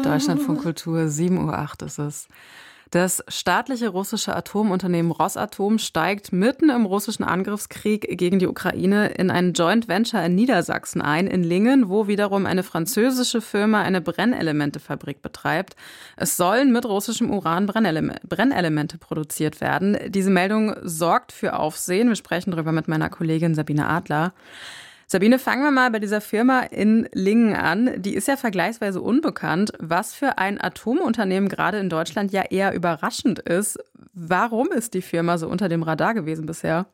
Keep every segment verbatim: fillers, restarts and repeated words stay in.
Deutschlandfunk Kultur, sieben Uhr acht ist es. Das staatliche russische Atomunternehmen Rosatom steigt mitten im russischen Angriffskrieg gegen die Ukraine in ein Joint Venture in Niedersachsen ein, in Lingen, wo wiederum eine französische Firma eine Brennelementefabrik betreibt. Es sollen mit russischem Uran Brenneleme- Brennelemente produziert werden. Diese Meldung sorgt für Aufsehen. Wir sprechen darüber mit meiner Kollegin Sabine Adler. Sabine, fangen wir mal bei dieser Firma in Lingen an. Die ist ja vergleichsweise unbekannt, was für ein Atomunternehmen gerade in Deutschland ja eher überraschend ist. Warum ist die Firma so unter dem Radar gewesen bisher?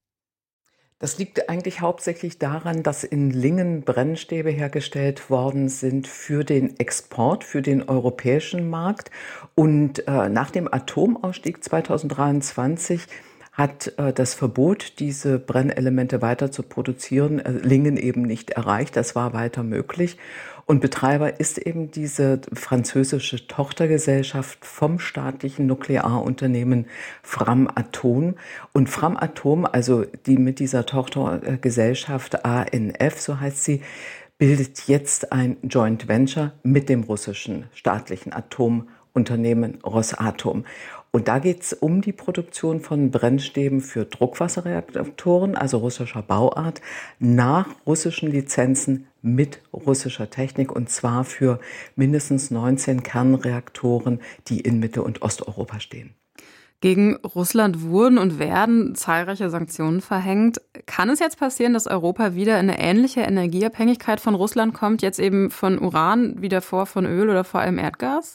Das liegt eigentlich hauptsächlich daran, dass in Lingen Brennstäbe hergestellt worden sind für den Export, für den europäischen Markt. Und äh, nach dem Atomausstieg zweitausenddreiundzwanzig hat äh, das Verbot, diese Brennelemente weiter zu produzieren, äh, Lingen eben nicht erreicht. Das war weiter möglich. Und Betreiber ist eben diese französische Tochtergesellschaft vom staatlichen Nuklearunternehmen Framatome. Und Framatome, also die mit dieser Tochtergesellschaft A N F, so heißt sie, bildet jetzt ein Joint Venture mit dem russischen staatlichen Atomunternehmen Rosatom. Und da geht es um die Produktion von Brennstäben für Druckwasserreaktoren, also russischer Bauart, nach russischen Lizenzen mit russischer Technik, und zwar für mindestens neunzehn Kernreaktoren, die in Mitte- und Osteuropa stehen. Gegen Russland wurden und werden zahlreiche Sanktionen verhängt. Kann es jetzt passieren, dass Europa wieder in eine ähnliche Energieabhängigkeit von Russland kommt, jetzt eben von Uran, wie davor von Öl oder vor allem Erdgas?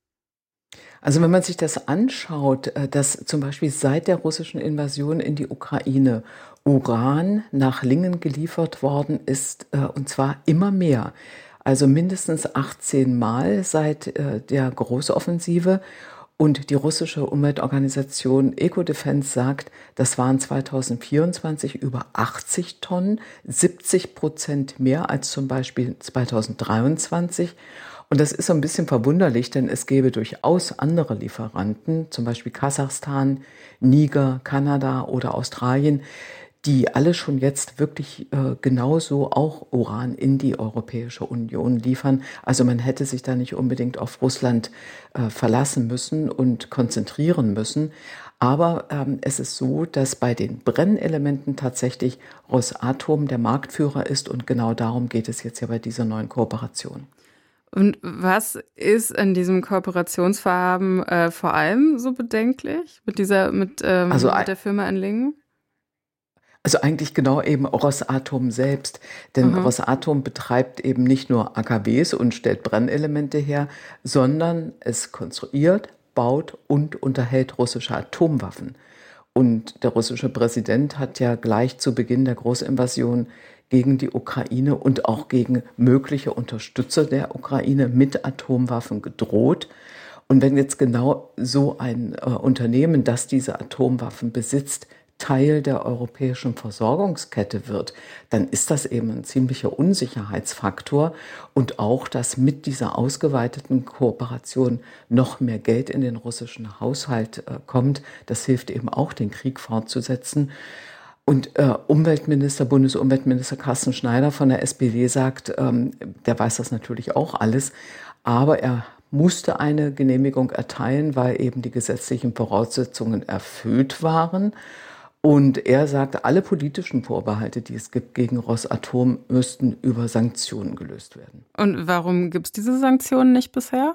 Also wenn man sich das anschaut, dass zum Beispiel seit der russischen Invasion in die Ukraine Uran nach Lingen geliefert worden ist, und zwar immer mehr, also mindestens achtzehn Mal seit der Großoffensive. Und die russische Umweltorganisation Ecodefense sagt, das waren zweitausendvierundzwanzig über achtzig Tonnen, siebzig Prozent mehr als zum Beispiel zweitausenddreiundzwanzig. Und das ist so ein bisschen verwunderlich, denn es gäbe durchaus andere Lieferanten, zum Beispiel Kasachstan, Niger, Kanada oder Australien, die alle schon jetzt wirklich äh, genauso auch Uran in die Europäische Union liefern. Also man hätte sich da nicht unbedingt auf Russland äh, verlassen müssen und konzentrieren müssen. Aber ähm, es ist so, dass bei den Brennelementen tatsächlich Rosatom der Marktführer ist, und genau darum geht es jetzt ja bei dieser neuen Kooperation. Und was ist in diesem Kooperationsvorhaben äh, vor allem so bedenklich mit dieser, mit, ähm, Also, mit der Firma in Lingen? Also eigentlich genau eben Rosatom selbst. Denn Aha. Rosatom betreibt eben nicht nur A K Ws und stellt Brennelemente her, sondern es konstruiert, baut und unterhält russische Atomwaffen. Und der russische Präsident hat ja gleich zu Beginn der Großinvasion gegen die Ukraine und auch gegen mögliche Unterstützer der Ukraine mit Atomwaffen gedroht. Und wenn jetzt genau so ein äh, Unternehmen, das diese Atomwaffen besitzt, Teil der europäischen Versorgungskette wird, dann ist das eben ein ziemlicher Unsicherheitsfaktor. Und auch, dass mit dieser ausgeweiteten Kooperation noch mehr Geld in den russischen Haushalt äh, kommt, das hilft eben auch, den Krieg fortzusetzen. Und äh, Umweltminister, Bundesumweltminister Carsten Schneider von der S P D sagt, ähm, der weiß das natürlich auch alles, aber er musste eine Genehmigung erteilen, weil eben die gesetzlichen Voraussetzungen erfüllt waren. Und er sagt, alle politischen Vorbehalte, die es gibt gegen Rosatom, müssten über Sanktionen gelöst werden. Und warum gibt es diese Sanktionen nicht bisher?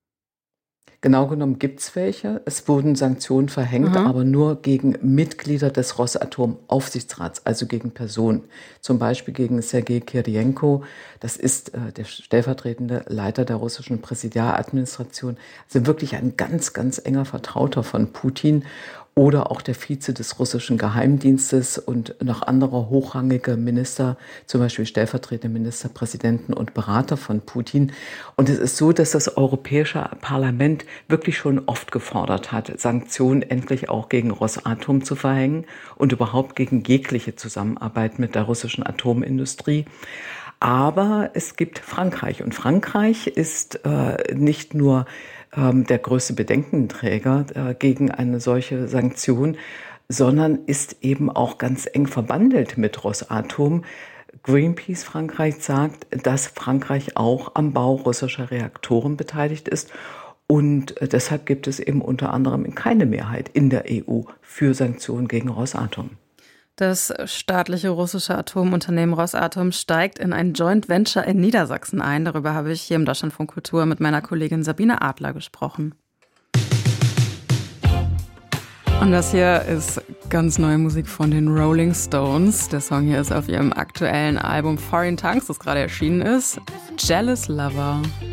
Genau genommen gibt es welche. Es wurden Sanktionen verhängt, Aha. aber nur gegen Mitglieder des Rosatom-Aufsichtsrats, also gegen Personen. Zum Beispiel gegen Sergei Kiryenko, das ist äh, der stellvertretende Leiter der russischen Präsidialadministration, also wirklich ein ganz, ganz enger Vertrauter von Putin. Oder auch der Vize des russischen Geheimdienstes und noch andere hochrangige Minister, zum Beispiel stellvertretende Ministerpräsidenten und Berater von Putin. Und es ist so, dass das Europäische Parlament wirklich schon oft gefordert hat, Sanktionen endlich auch gegen Rosatom zu verhängen und überhaupt gegen jegliche Zusammenarbeit mit der russischen Atomindustrie. Aber es gibt Frankreich, und Frankreich ist äh, nicht nur der größte Bedenkenträger äh, gegen eine solche Sanktion, sondern ist eben auch ganz eng verbandelt mit Rosatom. Greenpeace Frankreich sagt, dass Frankreich auch am Bau russischer Reaktoren beteiligt ist. Und deshalb gibt es eben unter anderem keine Mehrheit in der E U für Sanktionen gegen Rosatom. Das staatliche russische Atomunternehmen Rosatom steigt in ein Joint Venture in Niedersachsen ein. Darüber habe ich hier im Deutschlandfunk Kultur mit meiner Kollegin Sabine Adler gesprochen. Und das hier ist ganz neue Musik von den Rolling Stones. Der Song hier ist auf ihrem aktuellen Album Foreign Tongues, das gerade erschienen ist. Jealous Lover.